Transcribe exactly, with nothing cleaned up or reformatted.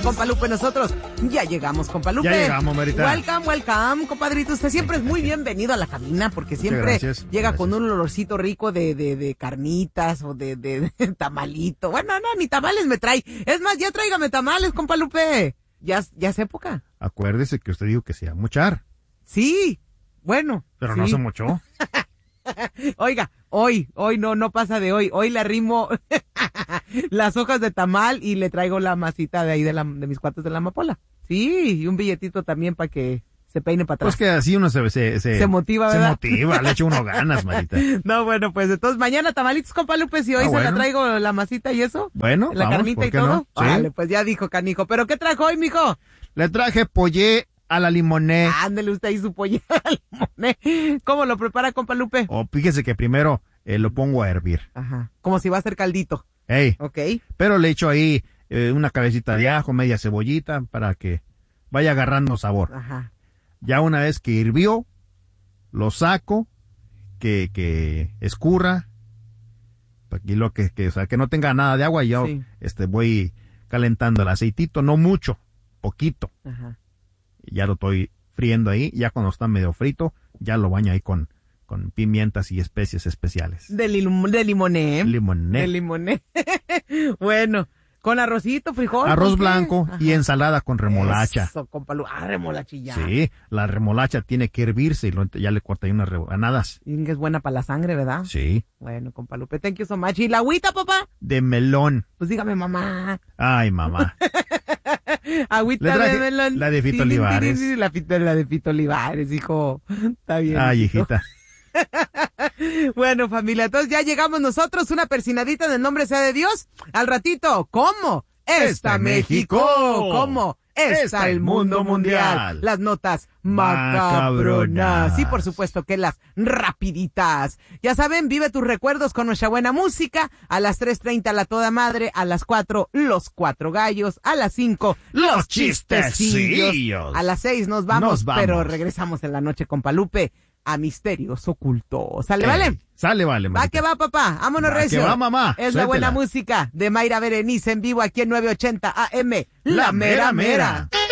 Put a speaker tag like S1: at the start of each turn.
S1: compa Lupe. Nosotros ya llegamos, compa Lupe.
S2: Ya llegamos, Marita.
S1: Welcome, welcome, compadrito. Usted siempre es muy bienvenido a la cabina porque siempre
S2: gracias,
S1: llega
S2: gracias.
S1: con un olorcito rico de, de, de carnitas o de, de, de tamalito. Bueno, no, ni tamales me trae. Es más, ya tráigame tamales, compa Lupe. Ya, ya es época.
S2: Acuérdese que usted dijo que se iba a mochar.
S1: Sí, bueno.
S2: Pero
S1: sí.
S2: no se mochó.
S1: Oiga, hoy, hoy no, no pasa de hoy. Hoy le arrimo las hojas de tamal y le traigo la masita de ahí de, la, de mis cuates de la amapola. Sí, y un billetito también para que se peine para atrás.
S2: Pues que así uno se... Se, se,
S1: se motiva, ¿verdad?
S2: Se motiva, le echa uno ganas, Marita.
S1: No, bueno, pues entonces mañana tamalitos, compa Lupe, si hoy
S2: Ah,
S1: se
S2: bueno.
S1: la traigo la masita y eso.
S2: Bueno,
S1: la
S2: vamos,
S1: carnita
S2: ¿por
S1: y
S2: qué
S1: todo.
S2: no? Sí.
S1: Vale, pues ya dijo, canijo. ¿Pero qué trajo hoy, mijo?
S2: Le traje pollé a la limoné.
S1: Ándele usted ahí su pollo al limoné. ¿Cómo lo prepara, compa Lupe?
S2: O oh, fíjese que primero eh, lo pongo a hervir.
S1: Ajá. Como si va a ser caldito.
S2: Ey.
S1: Ok.
S2: Pero le echo ahí eh, una cabecita de ajo, media cebollita, para que vaya agarrando sabor.
S1: Ajá.
S2: Ya una vez que hirvió, lo saco, que, que escurra, y lo que, que, o sea, que no tenga nada de agua, y yo
S1: Sí.
S2: este, voy calentando el aceitito, no mucho, poquito.
S1: Ajá.
S2: Y ya lo estoy friendo ahí, ya cuando está medio frito, ya lo baño ahí con, con pimientas y especies especiales.
S1: De, lim de limoné.
S2: Limoné.
S1: De limoné. Bueno, con arrocito, frijol.
S2: Arroz
S1: ¿con qué?
S2: blanco
S1: Ajá.
S2: y ensalada con remolacha.
S1: Eso, compa Lu- Ah, remolachilla.
S2: Sí, la remolacha tiene que hervirse y lo- ya le corta ahí unas rebanadas.
S1: Dicen que es buena para la sangre, ¿verdad?
S2: Sí,
S1: Bueno, compa Lupe, thank you so much. ¿Y la agüita, papá?
S2: de melón.
S1: Pues dígame, mamá.
S2: Ay, mamá.
S1: Agüita
S2: Le traje
S1: de melón.
S2: la de Fito
S1: Tirin,
S2: Olivares.
S1: tirin, La, fito- la de Fito Olivares, hijo. Está bien.
S2: Ay,
S1: hijito.
S2: hijita.
S1: Bueno, familia, entonces ya llegamos nosotros, una persinadita del nombre sea de Dios. Al ratito, ¿cómo? Está
S2: Está
S1: México.
S2: México.
S1: ¿Cómo? Está,
S2: Está
S1: el mundo mundial. Las notas macabronas.
S2: Macabronas.
S1: Y por supuesto que las rapiditas. Ya saben, vive tus recuerdos con nuestra buena música. A las tres treinta la toda madre. A las cuatro los cuatro gallos. A las cinco los,
S2: Los
S1: chistecillos.
S2: chistecillos.
S1: A las seis nos vamos,
S2: Nos vamos.
S1: pero regresamos en la noche con Palupe a Misterios Ocultos. ¿Sale,
S2: Ey,
S1: vale?
S2: Sale, vale,
S1: Va
S2: Marita.
S1: que va, papá. Vámonos,
S2: Va que
S1: recio.
S2: va, mamá.
S1: Es la
S2: Suéltela.
S1: buena música de Mayra Berenice en vivo aquí en nueve ochenta A M.
S2: La mera mera.